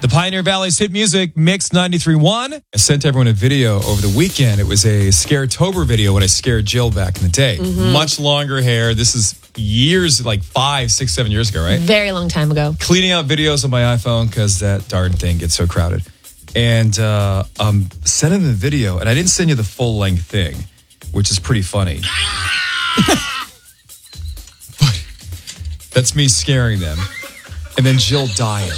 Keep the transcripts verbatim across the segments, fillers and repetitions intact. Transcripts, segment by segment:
The Pioneer Valley's hit music, Mix ninety-three point one. I sent everyone a video over the weekend. It was a Scaretober video when I scared Jill back in the day. Mm-hmm. Much longer hair. This is years, like five, six, seven years ago, right? Very long time ago. Cleaning out videos on my iPhone because that darn thing gets so crowded. And uh, um, sent him the video, and I didn't send you the full-length thing, which is pretty funny. But that's me scaring them. And then Jill dying.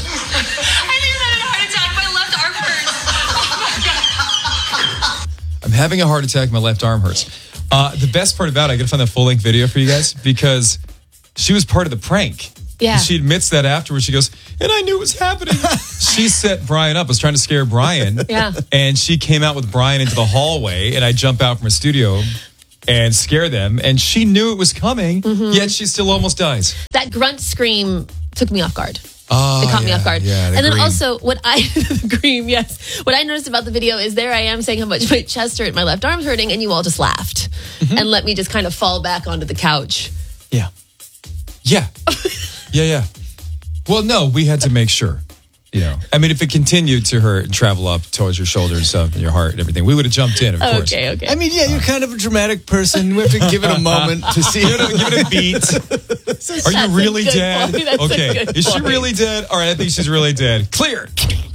I'm having a heart attack. My left arm hurts. Uh, the best part about it, I got to find that full length video for you guys because she was part of the prank. Yeah. And she admits that afterwards. She goes, and I knew it was happening. She set Brian up. I was trying to scare Brian. Yeah. And she came out with Brian into the hallway, and I jump out from her studio and scare them. And she knew it was coming, mm-hmm. yet she still almost dies. That grunt scream took me off guard. Oh, it caught yeah, me off guard. Yeah, the and then green. also, what I, the green, yes. What I noticed about the video is there I am saying how much my chest hurt, my left arm's hurting, and you all just laughed mm-hmm. and let me just kind of fall back onto the couch. Yeah. Yeah. yeah, yeah. Well, no, we had to make sure. You know, I mean, if it continued to hurt and travel up towards your shoulders, uh, and your heart and everything, we would have jumped in, of okay, course. Okay, okay. I mean, yeah, you're kind of a dramatic person. We have to give it a moment to see. Give it a, give it a beat. Are you really dead? Okay. Is she really dead? All right, I think she's really dead. Clear.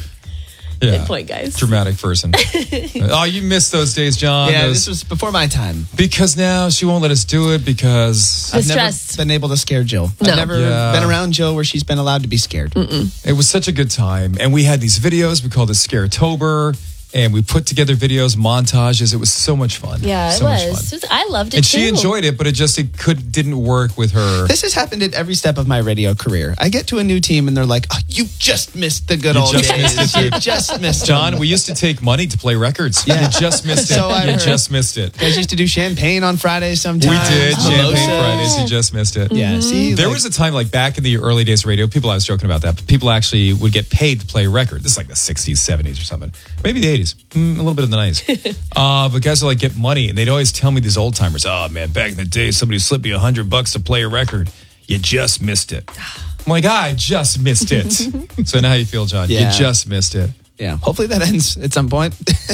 Yeah. Good point, guys. Dramatic person. Oh, you missed those days, John. Yeah, those, this was before my time. Because now she won't let us do it because... The I've stress. never been able to scare Jill. No. I've never Yeah. been around Jill where she's been allowed to be scared. Mm-mm. It was such a good time. And we had these videos. We called it Scaretober. And we put together videos, montages. It was so much fun. Yeah, so it much was. fun. It was. I loved it And too. she enjoyed it, but it just it could didn't work with her. This has happened at every step of my radio career. I get to a new team and they're like, oh, you just missed the good You old just days. missed it, You dude. just missed John, them. we used to take money to play records. Yeah. You just missed it. So I've you heard. just missed it. You guys used to do champagne on Fridays sometimes. We did. Champagne Mimosas. Fridays. You just missed it. Yeah, see? There like- was a time, like back in the early days of radio, people, I was joking about that, but people actually would get paid to play a record. This is like the sixties, seventies or something. Maybe the eighties. Mm, a little bit of the nineties. uh, but guys would like get money, and they'd always tell me, these old timers, oh man, back in the day, somebody slipped me a hundred bucks to play a record. You just missed it. I'm like, ah, I just missed it. So now how you feel, John? Yeah. You just missed it. Yeah, hopefully that ends at some point.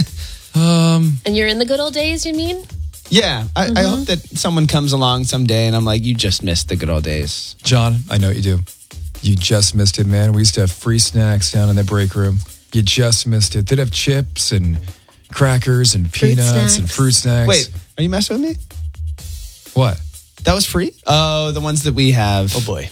Um, And you're in the good old days, you mean? yeah, I, I hope that someone comes along someday and I'm like, you just missed the good old days. John, I know you do. You just missed it, man. We used to have free snacks down in the break room. You just missed it. They'd have chips and crackers and Fruit peanuts snacks. and fruit snacks. Wait, are you messing with me? What? That was free? Oh, the ones that we have. Oh boy.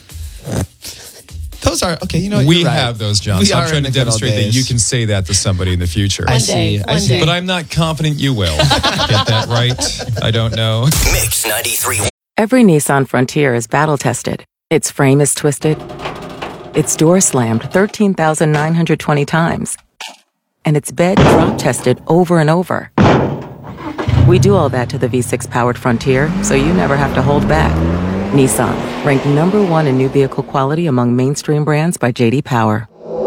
Those are, okay, you know what? We you're right. have those, John. We So I'm are trying in to the good old demonstrate that days. you can say that to somebody in the future. I One see. day, I one see. day. But I'm not confident you will. Get that right? I don't know. Mix ninety-three. Every Nissan Frontier is battle tested. Its frame is twisted. Its door slammed thirteen thousand nine hundred twenty times. And its bed drop tested over and over. We do all that to the V six powered Frontier, so you never have to hold back. Nissan, ranked number one in new vehicle quality among mainstream brands by J D Power.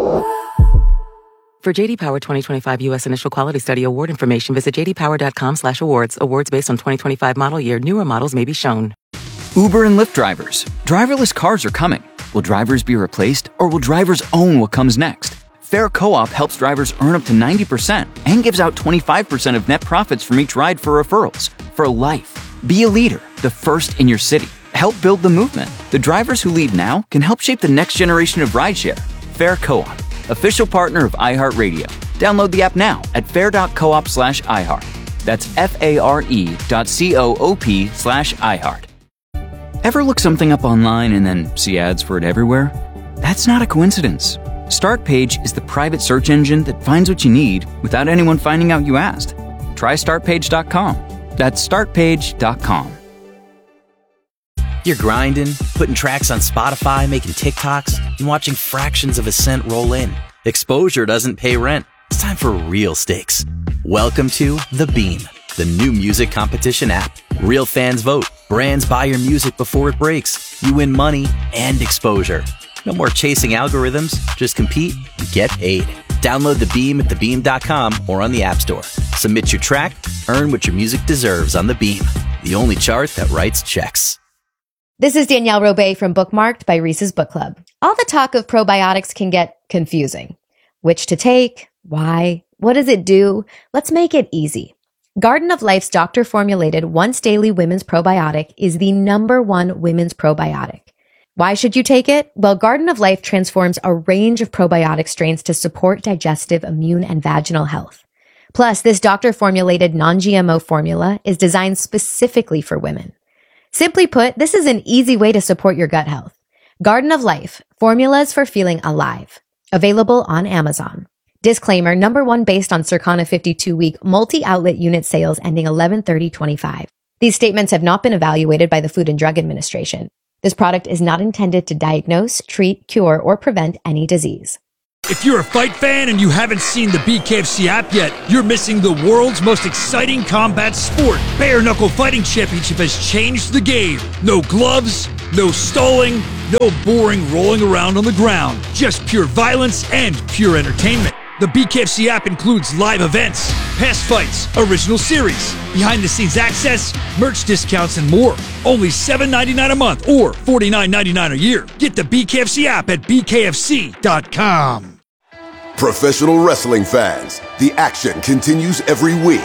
For J D Power twenty twenty-five U S Initial Quality Study Award information, visit j d power dot com slash awards. Awards based on twenty twenty-five model year. Newer models may be shown. Uber and Lyft drivers. Driverless cars are coming. Will drivers be replaced, or will drivers own what comes next? Fair Co-op helps drivers earn up to ninety percent and gives out twenty-five percent of net profits from each ride for referrals. For life. Be a leader, the first in your city. Help build the movement. The drivers who lead now can help shape the next generation of rideshare. Fair Co-op, official partner of iHeartRadio. Download the app now at fair.coop slash iHeart. That's F-A-R-E dot C-O-O-P slash iHeart. Ever look something up online and then see ads for it everywhere? That's not a coincidence. StartPage is the private search engine that finds what you need without anyone finding out you asked. Try start page dot com. That's start page dot com. You're grinding, putting tracks on Spotify, making TikToks, and watching fractions of a cent roll in. Exposure doesn't pay rent. It's time for real stakes. Welcome to The Beam, the new music competition app. Real fans vote. Brands buy your music before it breaks. You win money and exposure. No more chasing algorithms. Just compete and get paid. Download The Beam at the beam dot com or on the App Store. Submit your track. Earn what your music deserves on The Beam, the only chart that writes checks. This is Danielle Robay from Bookmarked by Reese's Book Club. All the talk of probiotics can get confusing. Which to take? Why? What does it do? Let's make it easy. Garden of Life's doctor-formulated once-daily women's probiotic is the number one women's probiotic. Why should you take it? Well, Garden of Life transforms a range of probiotic strains to support digestive, immune, and vaginal health. Plus, this doctor-formulated non-G M O formula is designed specifically for women. Simply put, this is an easy way to support your gut health. Garden of Life, formulas for feeling alive. Available on Amazon. Disclaimer, number one based on Circana fifty-two week multi-outlet unit sales ending eleven thirty twenty-five. These statements have not been evaluated by the Food and Drug Administration. This product is not intended to diagnose, treat, cure, or prevent any disease. If you're a fight fan and you haven't seen the B K F C app yet, you're missing the world's most exciting combat sport. Bare Knuckle Fighting Championship has changed the game. No gloves, no stalling, no boring rolling around on the ground. Just pure violence and pure entertainment. The B K F C app includes live events, past fights, original series, behind-the-scenes access, merch discounts, and more. Only seven dollars and ninety-nine cents a month or forty-nine dollars and ninety-nine cents a year. Get the B K F C app at B K F C dot com. Professional wrestling fans, the action continues every week.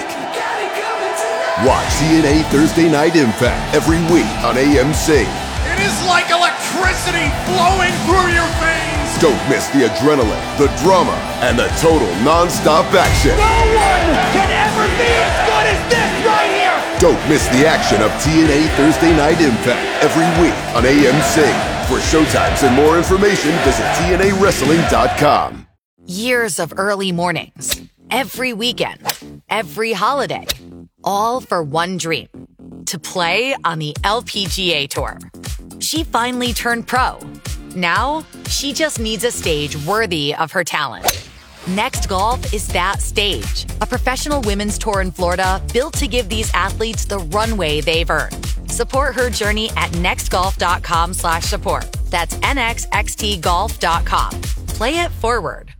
Watch T N A Thursday Night Impact every week on A M C. It is like electricity flowing through your veins. Don't miss the adrenaline, the drama, and the total non-stop action. No one can ever be as good as this right here. Don't miss the action of T N A Thursday Night Impact every week on A M C. For showtimes and more information, visit T N A wrestling dot com. Years of early mornings, every weekend, every holiday, all for one dream, to play on the L P G A Tour. She finally turned pro. Now, she just needs a stage worthy of her talent. Next Golf is that stage, a professional women's tour in Florida built to give these athletes the runway they've earned. Support her journey at nextgolf.com slash support. That's nxxtgolf dot com. Play it forward.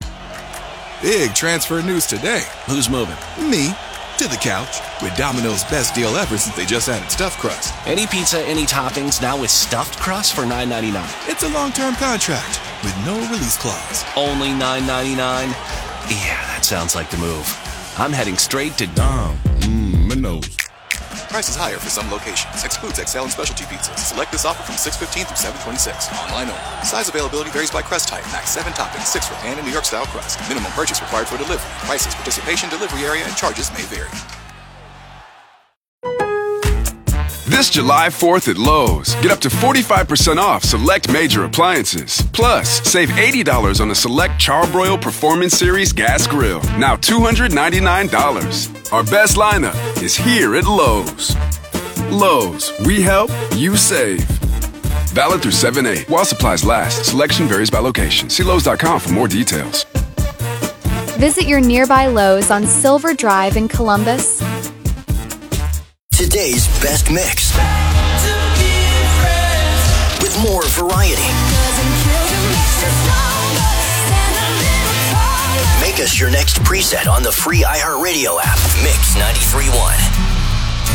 Big transfer news today. Who's moving? Me. To the couch. With Domino's best deal ever since they just added stuffed crust. Any pizza, any toppings, now with stuffed crust for nine ninety-nine. It's a long-term contract with no release clause. Only nine ninety-nine? Yeah, that sounds like the move. I'm heading straight to Dom. Mmm, my nose. Prices higher for some locations. Excludes X L and specialty pizzas. Select this offer from six fifteen through seven twenty-six. Online only. Size availability varies by crust type. Max seven toppings, six for pan and New York style crust. Minimum purchase required for delivery. Prices, participation, delivery area, and charges may vary. This July fourth at Lowe's, get up to forty-five percent off select major appliances. Plus, save eighty dollars on a select Charbroil Performance Series gas grill, now two hundred ninety-nine dollars. Our best lineup is here at Lowe's. Lowe's, we help, you save. Valid through seven eight. While supplies last, selection varies by location. See Lowe's dot com for more details. Visit your nearby Lowe's on Silver Drive in Columbus. Today's best mix with more variety. Make us your next preset on the free iHeartRadio app. Mix ninety-three point one.